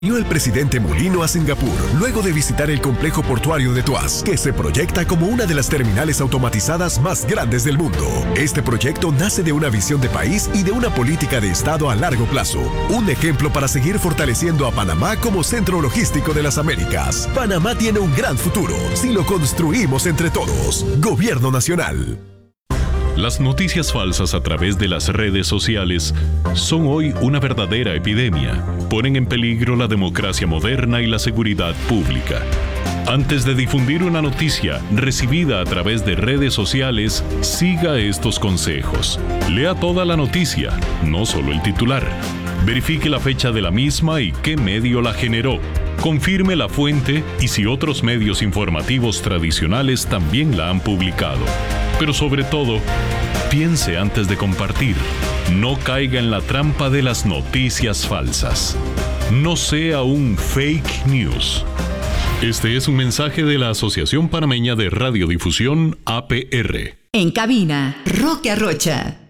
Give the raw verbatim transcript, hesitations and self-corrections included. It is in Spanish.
El presidente Mulino a Singapur, luego de visitar el complejo portuario de Tuas, que se proyecta como una de las terminales automatizadas más grandes del mundo. Este proyecto nace de una visión de país y de una política de Estado a largo plazo. Un ejemplo para seguir fortaleciendo a Panamá como centro logístico de las Américas. Panamá tiene un gran futuro si lo construimos entre todos. Gobierno Nacional. Las noticias falsas a través de las redes sociales son hoy una verdadera epidemia. Ponen en peligro la democracia moderna y la seguridad pública. Antes de difundir una noticia recibida a través de redes sociales, siga estos consejos. Lea toda la noticia, no solo el titular. Verifique la fecha de la misma y qué medio la generó. Confirme la fuente y si otros medios informativos tradicionales también la han publicado. Pero sobre todo, piense antes de compartir. No caiga en la trampa de las noticias falsas. No sea un fake news. Este es un mensaje de la Asociación Panameña de Radiodifusión, A P R. En cabina, Roque Arrocha.